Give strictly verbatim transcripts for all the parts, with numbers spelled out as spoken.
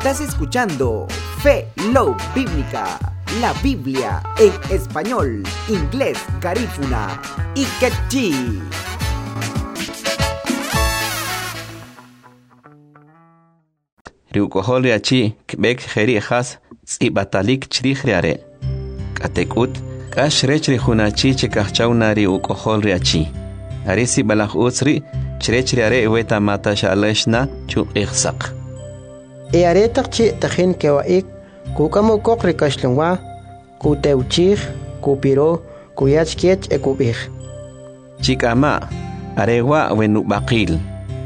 Estás escuchando Fe Love Bíblica, la Biblia en español, inglés, garífuna y quechí. Riukohol riachi kbek jeri khas tsibatalik chrij riare. Katekut kash rechri hunachi chekachawna riukohol riachi. Arisi balach utsri chrech riare weta mata shaleshna chu ikhsaq. E aretak chi tahin kewaik kukamo kokri kashlungwa kuteuchih kupiro kuyach kiech ekubih. Chikama arewa wenu bakil.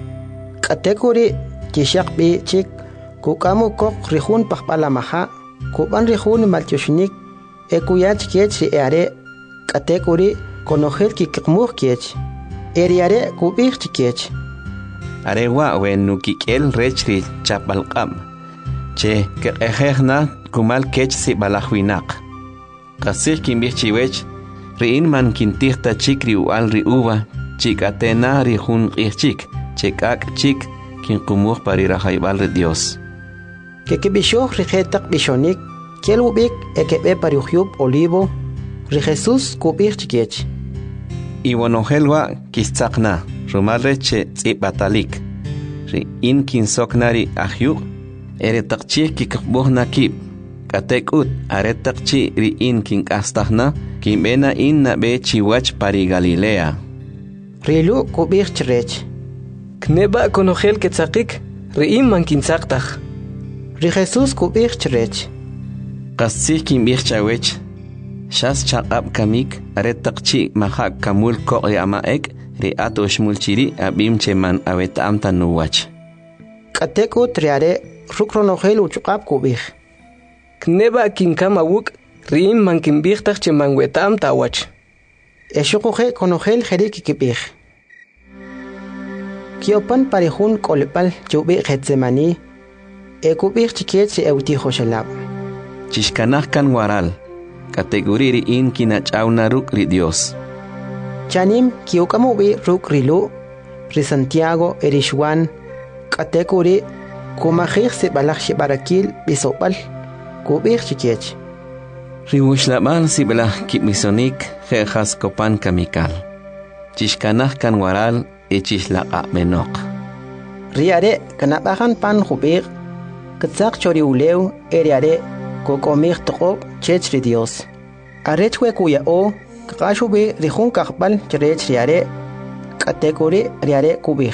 Katekuri chishak bi chik kukamo kok rihun pakpalamaha kuban rihun malchushinik ekuyach kiech ri are katekuri konohel kikmuk kiech eriare kubih kiech. Arewa wenu kikel rechri chapalqam che kejehna kumal kech si balahwinak qasih kimbih chiwech riin man kintihta chikri ual ri uva chikatena ri hun qihchik chekak chik kinqumuh parira haybal ri Dios que kibishoh ri khetak bishonik kelubik ekebe pariuhyub olivo ri Jesus kubih chikech iwonohelwa kistzaqna rumalreche tsibatalik ri in kinsoknari ahyu ere taqchi kikbuhna kib katekut are taqchi ri in kinkastahna kimbena in nabe chiwach pari Galilea rilu kubir chrech kneba konogel ketzaqik ri in man kinsaqtah ri Jesus kubir chrech qassi kimbir chawech shas chaqab kamik are taqchi mahak kamul ko yamaek ri atosh mulchiri abim cheman awet amta nuwach kateko triare rukronogel uchqab kubih kneba kinkama wuk rim man kimbih tach cheman wetam tawach eshuqoge konogel jerik kibih kiopan parihun kolpal chubi getsemani ekubih chikech euti khoshalab chishkanah kan waral kategori ri in kinachawna ruk ri Dios chanim kiukamubi ruk rilu ri Santiago erishwan kategori kumahir se balak barakil bisopal kubir chikech ri ushlaban si balak kimisonik jejas kopan kamikal chishkanah kan waral e chishlaqa menok riare kanabahan pan khubir katzak chori ulew eriare kokomir toqob chech ri Dios arechwe kuya o kashubi rihun kahbal cherech riare kategori riare kubir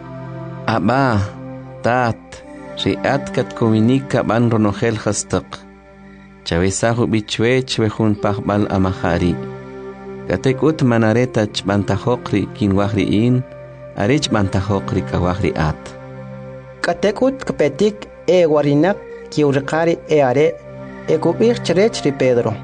aba tat riat kat kominika ban ronogel khastaq chawesahu bichwe chwehun pahbal amahari katekut manareta chbantahokri kinwahri in arech bantahokri kawahri at katekut kapetik e warinak kiurqari e are e kubir cherech ri Pedro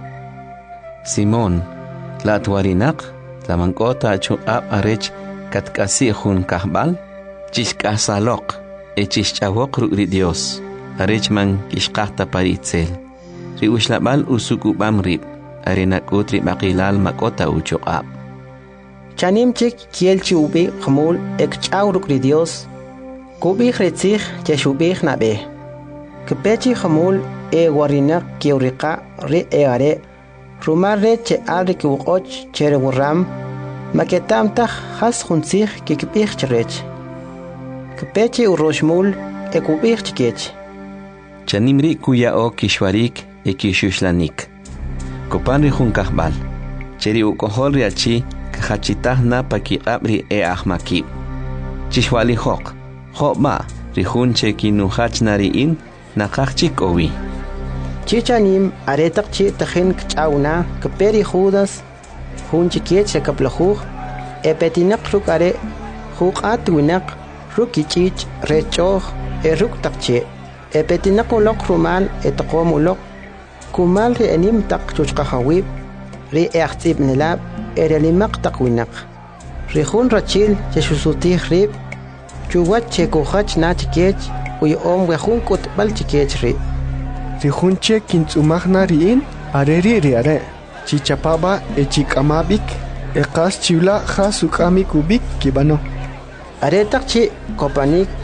Simón tlatwarinak tlamanqota chu ab arech katkasi hun kahbal chishkasalok e chishchawok ri Dios arech man kishqahta paritzel ri ushlabal usukubam rib arenakut ri maqilal makota uchuqab chanim chik kielchi ubi khmul ekchawruk ri Dios kubi khretzih cheshubih nabe kepechi khmul e warinak kiuriqa ri e are rumare che alrik wuqoch chere wuram maketam takh khas khunzih kikbih cherech kepechi uroshmul e kubih chikech chanimri kuya o kishwarik e kishuslanik kopanri hun kahbal cheri ukohol riachi khachitahna pakiqabri e ahmaki chishwali hok khoma rihun che kinuhachnari in naqachik owi chichanim aretak chi tahin kchauna keperi Judas hun chikech kaplahu epetinak rukare huqat winak rukichich rechoh eruk takche epetinak ulok rumal etqom ulok kumal ri anim tak chuchqahawib ri ehtib nilab erelimaq takwinak ri hun rachil chesutih rib chuwat chekuhach na chikech uy om wehun kut bal chikech ri Rihunche kintzumahna riin areri riare chichapaba e chikamabik e kas chivla jasukami kubik kibano aretak chi kopanik